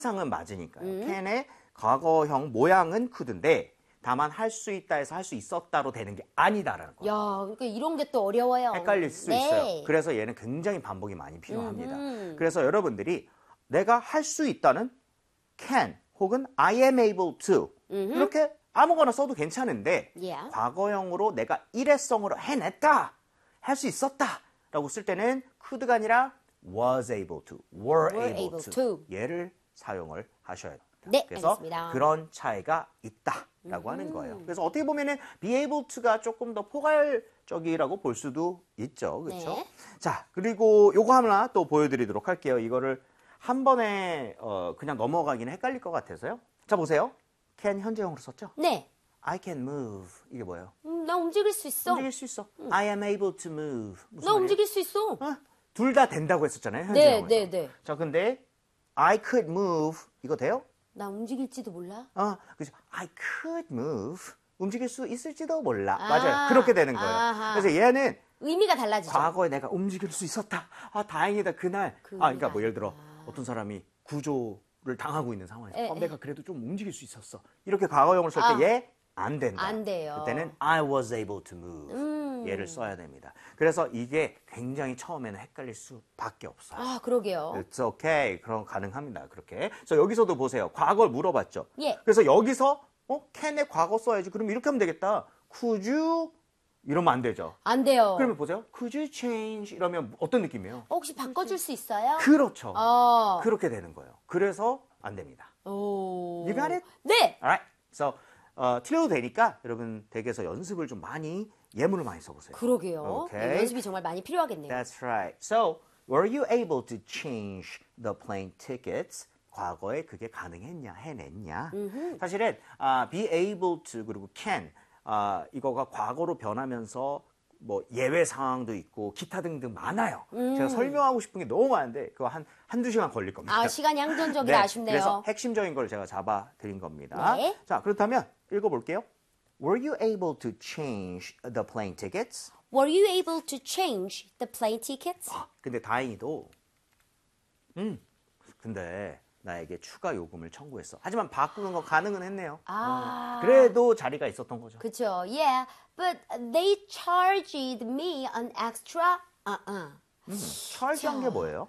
상은 맞으니까요. can의 과거형 모양은 could인데 다만 할 수 있다 해서 할 수 있었다로 되는 게 아니다라는 거예요. 야, 그러니까 이런 게 또 어려워요. 헷갈릴 수 네. 있어요. 그래서 얘는 굉장히 반복이 많이 필요합니다. 그래서 여러분들이 내가 할 수 있다는 can 혹은 I am able to 이렇게 아무거나 써도 괜찮은데 Yeah. 과거형으로 내가 일회성으로 해냈다, 할 수 있었다 라고 쓸 때는 could가 아니라 was able to, were able to 얘를 사용을 하셔야 됩니다. 네, 그래서 알겠습니다. 그런 차이가 있다라고 하는 거예요. 그래서 어떻게 보면은 be able to가 조금 더 포괄적이라고 볼 수도 있죠. 그렇죠? 네. 자, 그리고 요거 하나 또 보여드리도록 할게요. 이거를 한 번에 그냥 넘어가기는 헷갈릴 것 같아서요. 자, 보세요. can 현재형으로 썼죠? 네. I can move. 이게 뭐예요? 나 움직일 수 있어. 움직일 수 있어. I am able to move. 무슨 나 말이에요? 움직일 수 있어. 둘 다 된다고 했었잖아요. 현재형에서. 네, 네, 네. 자, 근데 I could move. 이거 돼요? 나 움직일지도 몰라. 그죠. I could move. 움직일 수 있을지도 몰라. 아, 맞아요. 그렇게 되는 거예요. 아하. 그래서 얘는 의미가 달라지죠. 과거에 내가 움직일 수 있었다. 다행이다. 그날. 그러니까 뭐 예를 들어 어떤 사람이 구조를 당하고 있는 상황에서 내가 그래도 좀 움직일 수 있었어. 이렇게 과거형을 쓸 때 얘 안 된다. 안 돼요. 그때는 I was able to move. 얘를 써야 됩니다. 그래서 이게 굉장히 처음에는 헷갈릴 수밖에 없어요. 아, 그러게요. It's okay. 그럼 가능합니다. 그렇게. 그래서 여기서도 보세요. 과거를 물어봤죠. 예. 그래서 여기서 can의 과거 써야지. 그럼 이렇게 하면 되겠다. Could you? 이러면 안 되죠. 안 돼요. 그러면 보세요. Could you change? 이러면 어떤 느낌이에요? 혹시 바꿔줄 수 있어요? 그렇죠. 어. 그렇게 되는 거예요. 그래서 안 됩니다. 오. You got it? 네. Alright. So, 틀려도 되니까 여러분 댁에서 연습을 좀 많이 예문을 많이 써보세요. 그러게요. Okay. 네, 연습이 정말 많이 필요하겠네요. That's right. So, were you able to change the plane tickets? 과거에 그게 가능했냐, 해냈냐? 사실은 be able to 그리고 can 이거가 과거로 변하면서 뭐 예외 상황도 있고 기타 등등 많아요. 제가 설명하고 싶은 게 너무 많은데 그거 한두 시간 걸릴 겁니다. 아, 시간이 한정적이라 아쉽네요. 그래서 핵심적인 걸 제가 잡아 드린 겁니다. 네. 자, 그렇다면 읽어볼게요. Were you able to change the plane tickets? Were you able to change the plane tickets? 근데 다행히도 근데 나에게 추가 요금을 청구했어. 하지만 바꾸는 거 가능은 했네요. 그래도 자리가 있었던 거죠. 그쵸. Yeah, but they charged me an extra. charge한 게 뭐예요?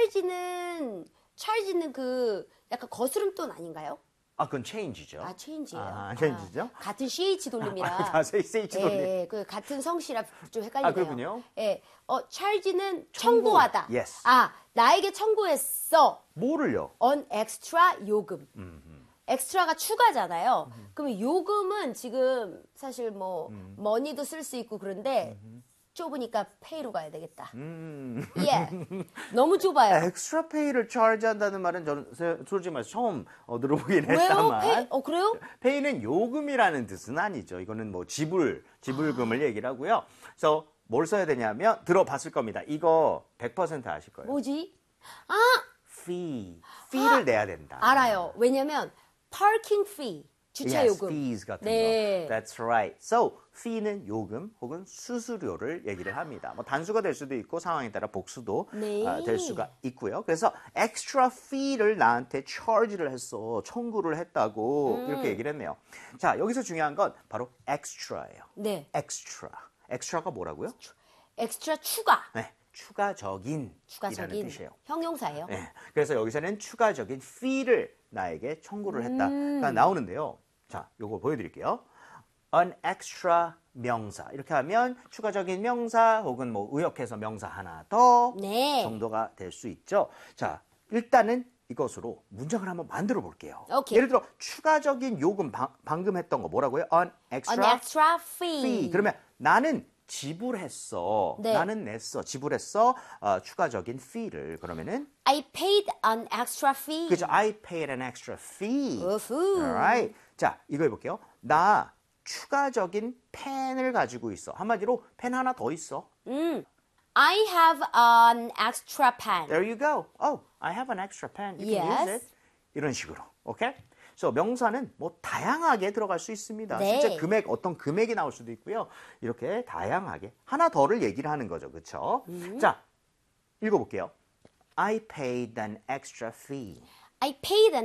charge는 그 약간 거스름돈 아닌가요? 그건 change죠. change예요. change죠? 같은 CH 돌림이라. CH 돌림. 예, 그 같은 성씨라 좀 헷갈리네요. 그렇군요. 예, charge는 청구하다. Yes. 나에게 청구했어. 뭐를요? on extra 요금. 엑스트라가 추가잖아요. 그러면 요금은 지금 사실 뭐 머니도 쓸 수 있고 그런데 좁으니까 페이로 가야 되겠다. 예, 너무 좁아요. 엑스트라 페이를 charge한다는 말은 저는 솔직히 말해서 처음 들어보긴 왜요? 했다만. 그래요? 페이는 요금이라는 뜻은 아니죠. 이거는 뭐 지불금을 얘기를 하고요. 그래서 뭘 써야 되냐면 들어봤을 겁니다. 이거 100% 아실 거예요. 뭐지? fee를 내야 된다. 알아요. 왜냐면 parking fee, 주차 Yes, 요금. fees 같은 네. 거. That's right. So, fee는 요금 혹은 수수료를 얘기를 합니다. 뭐 단수가 될 수도 있고 상황에 따라 복수도 네. 될 수가 있고요. 그래서 extra fee를 나한테 charge를 했어. 청구를 했다고 이렇게 얘기를 했네요. 자, 여기서 중요한 건 바로 extra예요. 네. extra. extra가 뭐라고요? 엑스트라 추가. 네, 추가적인 이라는 뜻이에요. 형용사예요. 네, 그래서 여기서는 추가적인 fee를 나에게 청구를 했다가 나오는데요. 자, 요거 보여드릴게요. an extra 명사. 이렇게 하면 추가적인 명사 혹은 뭐 의역해서 명사 하나 더 네. 정도가 될 수 있죠. 자, 일단은 이것으로 문장을 한번 만들어 볼게요. 오케이. 예를 들어 추가적인 요금 방금 했던 거 뭐라고요? an An extra fee. fee. 그러면 나는 지불했어. 네. 나는 냈어. 지불했어. 추가적인 fee를. 그러면은 I paid an extra fee. 그죠? I paid an extra fee. 우후. Alright. 자, 이거 해볼게요. 나 추가적인 펜을 가지고 있어. 한마디로 펜 하나 더 있어. I have an extra pen. There you go. Oh, I have an extra pen. You can Yes. use it. 이런 식으로. 오케이? 그래서 명사는 뭐 다양하게 들어갈 수 있습니다. 네. 실제 어떤 금액이 나올 수도 있고요. 이렇게 다양하게 하나 더를 얘기를 하는 거죠. 그렇죠? 자, 읽어볼게요. I paid an extra fee. I paid an